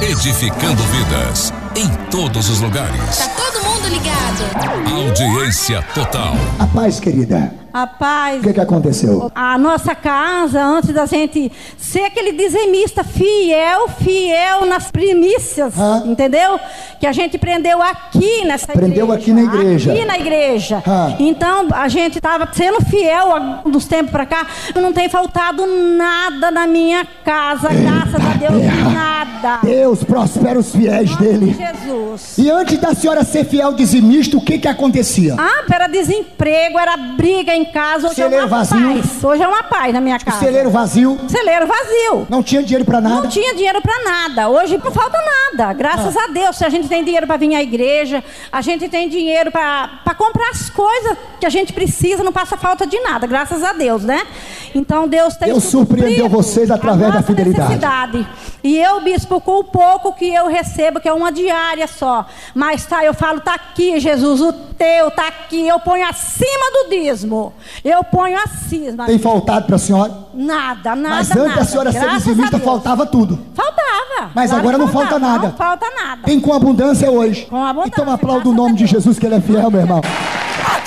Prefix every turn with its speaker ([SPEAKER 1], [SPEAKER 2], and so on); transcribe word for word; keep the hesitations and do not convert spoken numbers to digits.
[SPEAKER 1] edificando vidas em todos os lugares.
[SPEAKER 2] Tá todo mundo ligado.
[SPEAKER 1] Audiência total.
[SPEAKER 3] A paz, querida.
[SPEAKER 4] Rapaz,
[SPEAKER 3] O que que aconteceu?
[SPEAKER 4] a nossa casa, antes da gente ser aquele dizimista fiel, fiel nas primícias,
[SPEAKER 3] Ah.
[SPEAKER 4] entendeu? Que a gente prendeu aqui nessa
[SPEAKER 3] Prendeu
[SPEAKER 4] igreja.
[SPEAKER 3] aqui na igreja.
[SPEAKER 4] Aqui na igreja.
[SPEAKER 3] Ah.
[SPEAKER 4] Então, a gente estava sendo fiel há dos tempos para cá. Não tem faltado nada na minha casa, graças a Deus,
[SPEAKER 3] terra.
[SPEAKER 4] nada.
[SPEAKER 3] Deus prospera os fiéis dele.
[SPEAKER 4] Jesus.
[SPEAKER 3] E antes da senhora ser fiel dizimista, o que que acontecia?
[SPEAKER 4] Ah, era desemprego, era briga em casa. Hoje
[SPEAKER 3] Celeiro
[SPEAKER 4] é uma
[SPEAKER 3] vazio.
[SPEAKER 4] paz. Hoje é uma paz na minha
[SPEAKER 3] O
[SPEAKER 4] casa.
[SPEAKER 3] celeiro vazio.
[SPEAKER 4] Celeiro vazio.
[SPEAKER 3] Não tinha dinheiro pra nada.
[SPEAKER 4] Não tinha dinheiro pra nada. Hoje não falta nada. Graças
[SPEAKER 3] Ah.
[SPEAKER 4] a Deus. Se a gente tem dinheiro pra vir à igreja, a gente tem dinheiro pra pra comprar as coisas que a gente precisa, não passa falta de nada. Graças a Deus, né? Então Deus tem
[SPEAKER 3] Deus surpreendeu
[SPEAKER 4] suprido
[SPEAKER 3] vocês através
[SPEAKER 4] a
[SPEAKER 3] da
[SPEAKER 4] nossa
[SPEAKER 3] fidelidade.
[SPEAKER 4] necessidade. E eu, bispo, com o pouco que eu recebo, que é uma diária só, mas tá, eu falo, tá aqui, Jesus, o teu tá aqui, eu ponho acima do dízimo. Eu ponho acima.
[SPEAKER 3] Tem faltado pra senhora?
[SPEAKER 4] Nada, nada,
[SPEAKER 3] Mas antes
[SPEAKER 4] nada.
[SPEAKER 3] da senhora ser
[SPEAKER 4] Graças
[SPEAKER 3] dizimista,
[SPEAKER 4] a Deus.
[SPEAKER 3] faltava tudo.
[SPEAKER 4] Faltava.
[SPEAKER 3] Mas
[SPEAKER 4] Claro
[SPEAKER 3] agora
[SPEAKER 4] que
[SPEAKER 3] não falta
[SPEAKER 4] faltava.
[SPEAKER 3] nada.
[SPEAKER 4] Não falta nada.
[SPEAKER 3] Tem com abundância hoje.
[SPEAKER 4] Com abundância,
[SPEAKER 3] Então aplauda
[SPEAKER 4] graças
[SPEAKER 3] o nome
[SPEAKER 4] a
[SPEAKER 3] de
[SPEAKER 4] Deus.
[SPEAKER 3] Jesus, que ele é fiel, meu irmão.